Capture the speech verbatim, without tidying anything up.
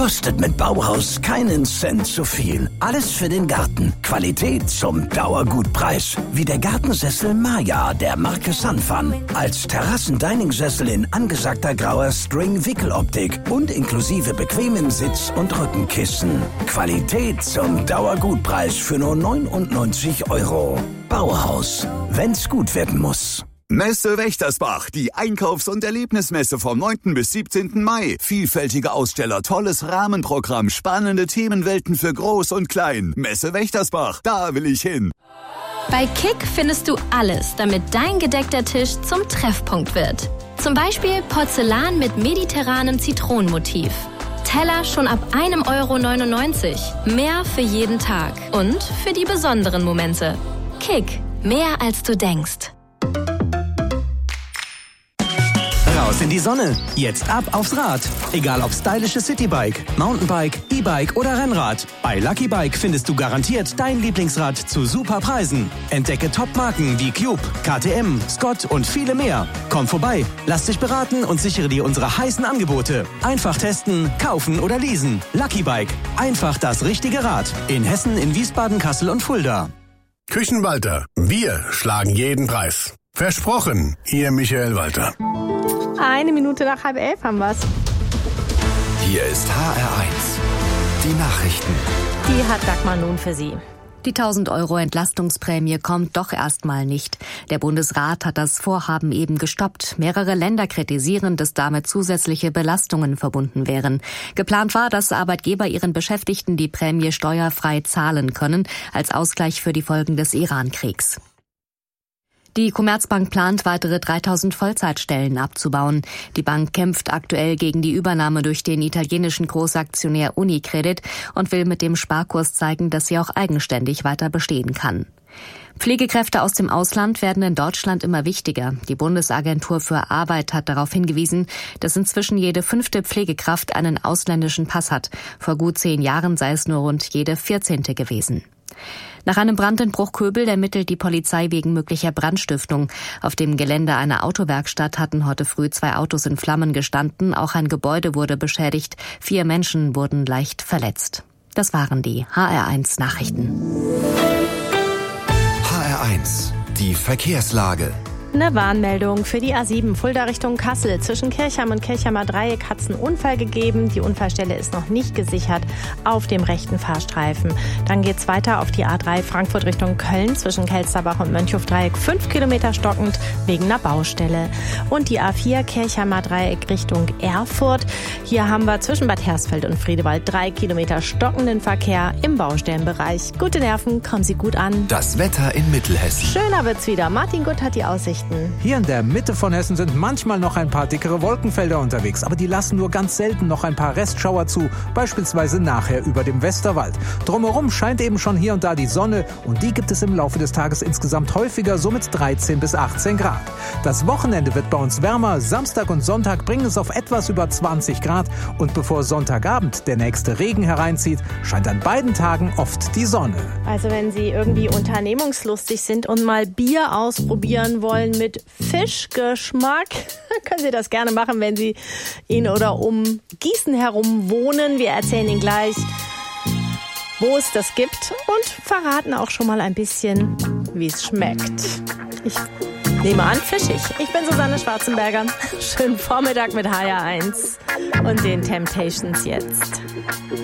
Kostet mit Bauhaus keinen Cent zu viel. Alles für den Garten. Qualität zum Dauergutpreis. Wie der Gartensessel Maya der Marke Sunfun. Als Terrassen-Dining-Sessel in angesagter grauer String-Wickeloptik und inklusive bequemen Sitz- und Rückenkissen. Qualität zum Dauergutpreis für nur neunundneunzig Euro. Bauhaus. Wenn's gut werden muss. Messe Wächtersbach, die Einkaufs- und Erlebnismesse vom neunten bis siebzehnten Mai. Vielfältige Aussteller, tolles Rahmenprogramm, spannende Themenwelten für Groß und Klein. Messe Wächtersbach, da will ich hin. Bei Kick findest du alles, damit dein gedeckter Tisch zum Treffpunkt wird. Zum Beispiel Porzellan mit mediterranem Zitronenmotiv. Teller schon ab einem Euro neunundneunzig. Mehr für jeden Tag und für die besonderen Momente. Kick, mehr als du denkst. Raus in die Sonne. Jetzt ab aufs Rad. Egal ob stylisches Citybike, Mountainbike, E-Bike oder Rennrad. Bei Lucky Bike findest du garantiert dein Lieblingsrad zu super Preisen. Entdecke Top-Marken wie Cube, K T M, Scott und viele mehr. Komm vorbei, lass dich beraten und sichere dir unsere heißen Angebote. Einfach testen, kaufen oder leasen. Lucky Bike. Einfach das richtige Rad. In Hessen, in Wiesbaden, Kassel und Fulda. Küchenwalter. Wir schlagen jeden Preis. Versprochen, Ihr Michael Walter. Eine Minute nach halb elf haben wir's. Hier ist H R eins. Die Nachrichten. Die hat Dagmar nun für Sie. Die tausend Euro Entlastungsprämie kommt doch erstmal nicht. Der Bundesrat hat das Vorhaben eben gestoppt. Mehrere Länder kritisieren, dass damit zusätzliche Belastungen verbunden wären. Geplant war, dass Arbeitgeber ihren Beschäftigten die Prämie steuerfrei zahlen können, als Ausgleich für die Folgen des Iran-Kriegs. Die Commerzbank plant, weitere dreitausend Vollzeitstellen abzubauen. Die Bank kämpft aktuell gegen die Übernahme durch den italienischen Großaktionär Unicredit und will mit dem Sparkurs zeigen, dass sie auch eigenständig weiter bestehen kann. Pflegekräfte aus dem Ausland werden in Deutschland immer wichtiger. Die Bundesagentur für Arbeit hat darauf hingewiesen, dass inzwischen jede fünfte Pflegekraft einen ausländischen Pass hat. Vor gut zehn Jahren sei es nur rund jede vierzehnte gewesen. Nach einem Brand in Bruchköbel ermittelt die Polizei wegen möglicher Brandstiftung. Auf dem Gelände einer Autowerkstatt hatten heute früh zwei Autos in Flammen gestanden. Auch ein Gebäude wurde beschädigt. Vier Menschen wurden leicht verletzt. Das waren die H R eins Nachrichten. H R eins, die Verkehrslage. Eine Warnmeldung für die A sieben Fulda Richtung Kassel. Zwischen Kirchheim und Kirchheimer Dreieck hat es einen Unfall gegeben. Die Unfallstelle ist noch nicht gesichert auf dem rechten Fahrstreifen. Dann geht es weiter auf die A drei Frankfurt Richtung Köln. Zwischen Kelsterbach und Mönchhof-Dreieck fünf Kilometer stockend wegen einer Baustelle. Und die A vier Kirchheimer Dreieck Richtung Erfurt. Hier haben wir zwischen Bad Hersfeld und Friedewald drei Kilometer stockenden Verkehr im Baustellenbereich. Gute Nerven, kommen Sie gut an. Das Wetter in Mittelhessen. Schöner wird's wieder. Martin Gutt hat die Aussichten. Hier in der Mitte von Hessen sind manchmal noch ein paar dickere Wolkenfelder unterwegs, aber die lassen nur ganz selten noch ein paar Restschauer zu, beispielsweise nachher über dem Westerwald. Drumherum scheint eben schon hier und da die Sonne und die gibt es im Laufe des Tages insgesamt häufiger, so mit dreizehn bis achtzehn Grad. Das Wochenende wird bei uns wärmer, Samstag und Sonntag bringen es auf etwas über zwanzig Grad und bevor Sonntagabend der nächste Regen hereinzieht, scheint an beiden Tagen oft die Sonne. Also wenn Sie irgendwie unternehmungslustig sind und mal Bier ausprobieren wollen mit Fischgeschmack, können Sie das gerne machen, wenn Sie in oder um Gießen herum wohnen. Wir erzählen Ihnen gleich, wo es das gibt und verraten auch schon mal ein bisschen, wie es schmeckt. Ich nehme an, fischig. Ich bin Susanne Schwarzenberger. Schönen Vormittag mit H R eins und den Temptations jetzt.